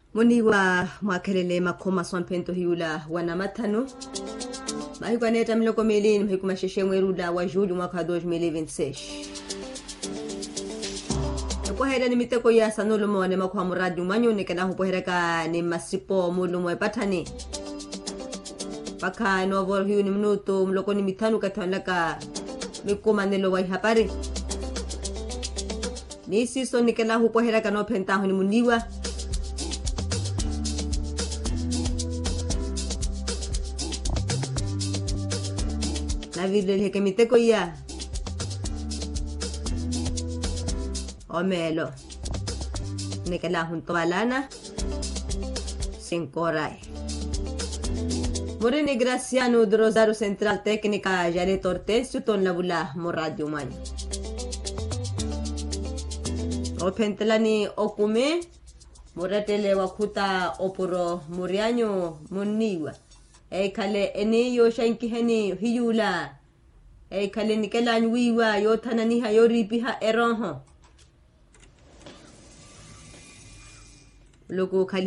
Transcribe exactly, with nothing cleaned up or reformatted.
Muni wa mwakelele makoma swampento hiula wana matano. Mahikwa neta mloko melini mahikuma sheshe mweruda wa juli mwaka dois mil e vinte e seis. Kwa hera ni miteko ya sanolo mwane makwa muradi umanyo nekana hupo hereka ni masipo mulu mwe patani. Paka novor hiu ni minuto mloko ni mitanu katanlaka mikuma nelo wa hapari. Ni siso nikana hupo hereka no pentaho ni muniwa. La vile leke miteko ya Omelo Nikela junto balana Sincoray Morene Graciano de Rosario Central Técnica Janet Ortiz Ton la bula Moradio Maño Opentelani Okume Moratele wakuta oporo Muriaño Muniwa Ei kale ene yo shanki heni hiyula Ei kale nikela nywiwa yo tananiha yo ripiha eronho Logo kali